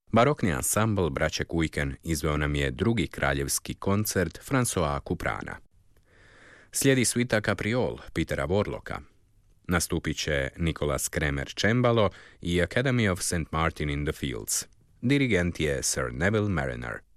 Barokni ansambl braće Kujken izveo nam je drugi kraljevski koncert Françoisa Couperana. Slijedi svita Capriol Petera Warlocka. Nastupit će Nicholas Kremer cembalo i Academy of St. Martin in the Fields. Dirigent je Sir Neville Mariner.